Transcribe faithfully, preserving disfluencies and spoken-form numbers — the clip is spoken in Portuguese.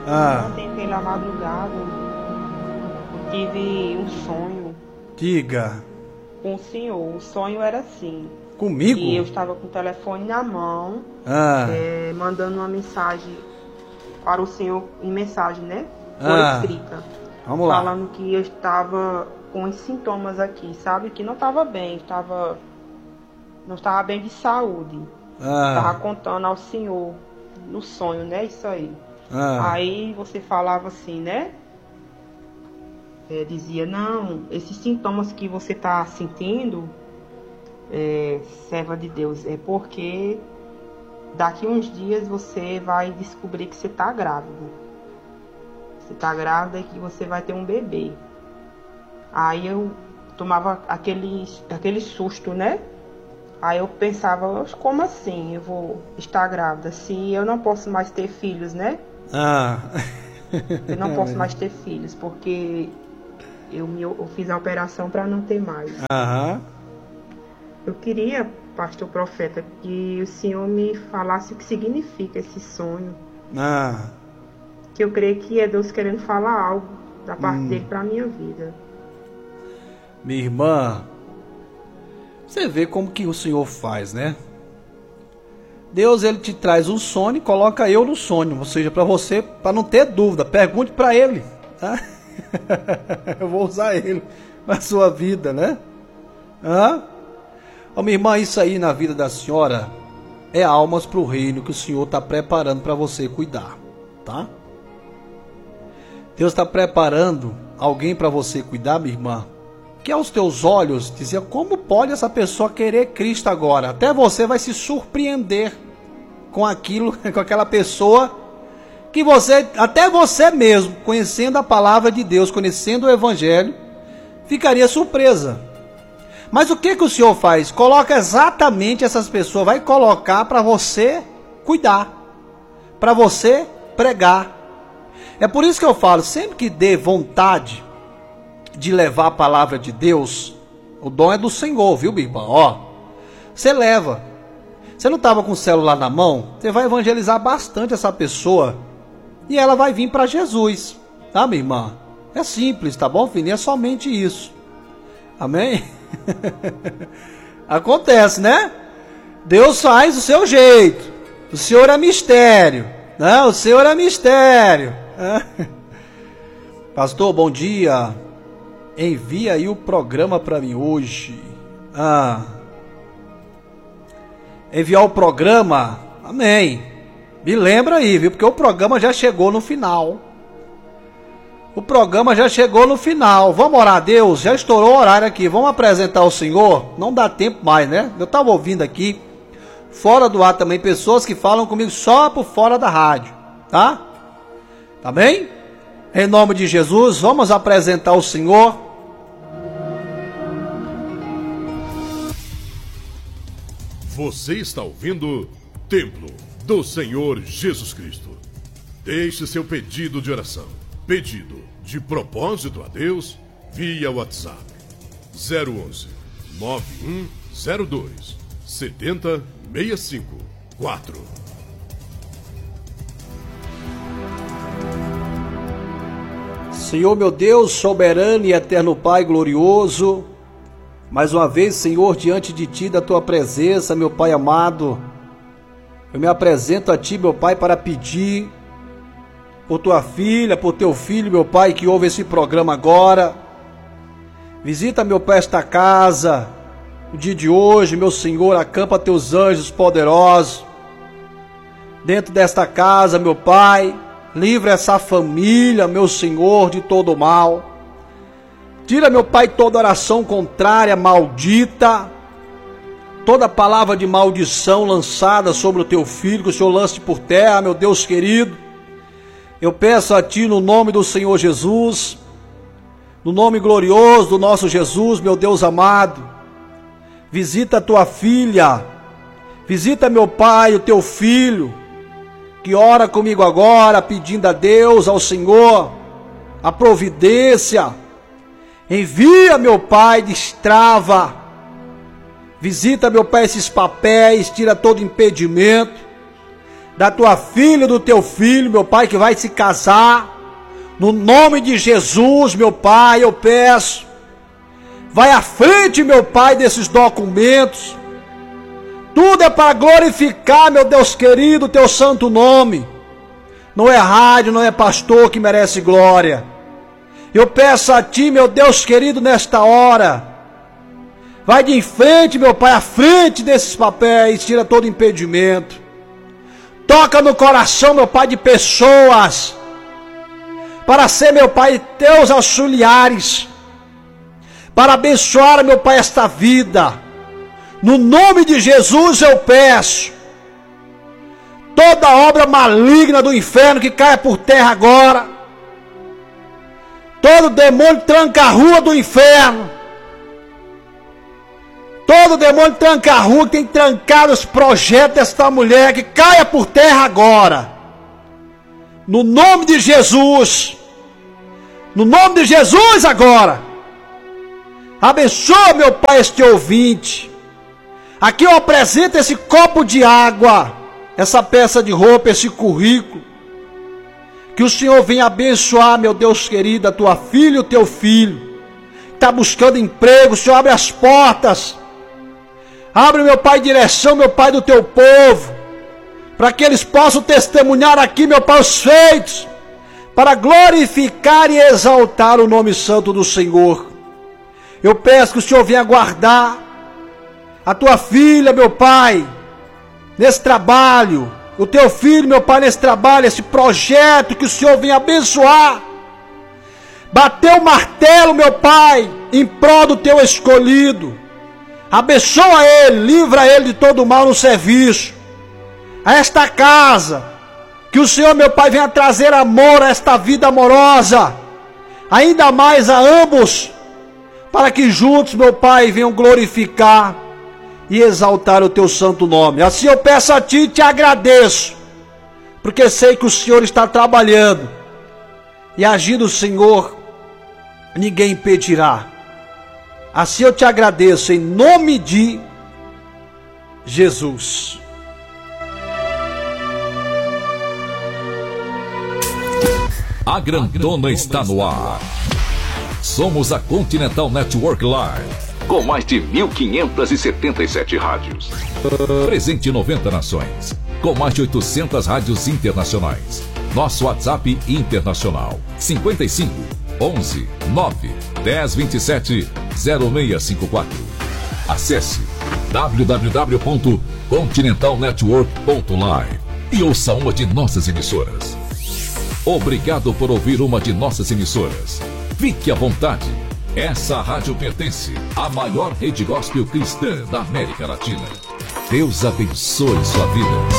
Ah. Ontem pela madrugada eu tive um sonho. Diga. Com o senhor. O sonho era assim. Comigo? E eu estava com o telefone na mão, ah. é, mandando uma mensagem para o senhor, em mensagem, né? Por ah. escrita. Vamos lá. Falando que eu estava com os sintomas aqui, sabe? Que não estava bem, estava, não estava bem de saúde. Ah. Estava contando ao senhor no sonho, né? Isso aí. Ah. Aí você falava assim, né? É, dizia, não, esses sintomas que você está sentindo, é, serva de Deus, é porque daqui uns dias você vai descobrir que você está grávida. Você está grávida e que você vai ter um bebê. Aí eu tomava aquele, aquele susto, né? Aí eu pensava, como assim eu vou estar grávida se eu não posso mais ter filhos, né? Ah. Eu não posso mais ter filhos, porque eu, me, eu fiz a operação para não ter mais. Aham. Eu queria, pastor profeta, que o senhor me falasse o que significa esse sonho. Ah. Que eu creio que é Deus querendo falar algo da parte hum. dele para a minha vida. Minha irmã, você vê como que o Senhor faz, né? Deus, ele te traz um sonho e coloca eu no sonho. Ou seja, para você, para não ter dúvida, pergunte para ele, tá? Eu vou usar ele na sua vida, né? Hã? Ô, minha irmã, isso aí na vida da senhora é almas para o reino que o Senhor está preparando para você cuidar, tá? Deus está preparando alguém para você cuidar, minha irmã, que aos teus olhos dizia, como pode essa pessoa querer Cristo agora? Até você vai se surpreender com aquilo, com aquela pessoa que você, até você mesmo, conhecendo a palavra de Deus, conhecendo o Evangelho, ficaria surpresa. Mas o que que o Senhor faz? Coloca exatamente essas pessoas, vai colocar para você cuidar, para você pregar. É por isso que eu falo, sempre que dê vontade de levar a palavra de Deus, o dom é do Senhor, viu, minha irmã? Ó, você leva. Você não estava com o celular na mão? Você vai evangelizar bastante essa pessoa e ela vai vir para Jesus, tá, minha irmã? É simples, tá bom, filho? É somente isso. Amém? Acontece, né? Deus faz do seu jeito. O Senhor é mistério. Não, o Senhor é mistério. Pastor, bom dia. Envia aí o programa para mim hoje. Ah. Enviar o programa? Amém. Me lembra aí, viu? Porque o programa já chegou no final. O programa já chegou no final. Vamos orar a Deus? Já estourou o horário aqui. Vamos apresentar o Senhor? Não dá tempo mais, né? Eu estava ouvindo aqui, fora do ar também, pessoas que falam comigo só por fora da rádio. Tá? Tá bem? Em nome de Jesus, vamos apresentar o Senhor. Você está ouvindo Templo do Senhor Jesus Cristo. Deixe seu pedido de oração, pedido de propósito a Deus via WhatsApp zero onze, nove um zero dois, sete zero seis cinco quatro. Senhor meu Deus, soberano e eterno Pai glorioso, mais uma vez, Senhor, diante de Ti, da Tua presença, meu Pai amado, eu me apresento a Ti, meu Pai, para pedir por Tua filha, por Teu filho, meu Pai, que ouve esse programa agora. Visita, meu Pai, esta casa, no dia de hoje, meu Senhor, acampa Teus anjos poderosos dentro desta casa, meu Pai. Livra essa família, meu Senhor, de todo mal. Tira, meu Pai, toda oração contrária, maldita, toda palavra de maldição lançada sobre o Teu filho, que o Senhor lance por terra, meu Deus querido. Eu peço a Ti, no nome do Senhor Jesus, no nome glorioso do nosso Jesus, meu Deus amado, visita a Tua filha, visita, meu Pai, o Teu filho, que ora comigo agora, pedindo a Deus, ao Senhor, a providência. Envia, meu Pai, destrava. Visita, meu Pai, esses papéis, tira todo impedimento. da tua filha e do teu filho, meu Pai, que vai se casar. No nome de Jesus, meu Pai, eu peço. Vai à frente, meu Pai, desses documentos. Tudo é para glorificar, meu Deus querido, o teu santo nome. Não é rádio, não é pastor que merece glória. Eu peço a ti, meu Deus querido, nesta hora. Vai de frente, meu Pai, à frente desses papéis, tira todo impedimento. Toca no coração, meu Pai, de pessoas, para ser, meu Pai, teus auxiliares, para abençoar, meu Pai, esta vida. No nome de Jesus eu peço. Toda obra maligna do inferno que caia por terra agora. Todo demônio tranca-rua do inferno. Todo demônio tranca-rua que tem trancado os projetos desta mulher, que caia por terra agora. No nome de Jesus. No nome de Jesus agora. Abençoa, meu Pai, este ouvinte. Aqui eu apresento esse copo de água, essa peça de roupa, esse currículo. Que o Senhor venha abençoar, meu Deus querido, a tua filha e o teu filho. Está buscando emprego, o Senhor abre as portas. Abre, meu Pai, direção, meu Pai, do teu povo, para que eles possam testemunhar aqui, meu Pai, os feitos, para glorificar e exaltar o nome santo do Senhor. Eu peço que o Senhor venha guardar a tua filha, meu Pai, nesse trabalho, o teu filho, meu Pai, nesse trabalho, esse projeto, que o Senhor venha abençoar. Bateu o martelo, meu Pai, em prol do teu escolhido. Abençoa ele, livra ele de todo mal no serviço. A esta casa, que o Senhor, meu Pai, venha trazer amor a esta vida amorosa, ainda mais a ambos, para que juntos, meu Pai, venham glorificar e exaltar o teu santo nome. Assim eu peço a ti e te agradeço, porque sei que o Senhor está trabalhando, e agindo o Senhor, ninguém impedirá. Assim eu te agradeço em nome de Jesus. A grandona está no ar. Somos a Continental Network Live, com mais de mil quinhentas e setenta e sete rádios. Presente em noventa nações, com mais de oitocentas rádios internacionais. Nosso WhatsApp internacional: cinquenta e cinco, onze, nove, dez, vinte e sete, zero seis cinco quatro. Acesse w w w ponto continental network ponto live e ouça uma de nossas emissoras. Obrigado por ouvir uma de nossas emissoras. Fique à vontade. Essa rádio pertence à maior rede gospel cristã da América Latina. Deus abençoe sua vida.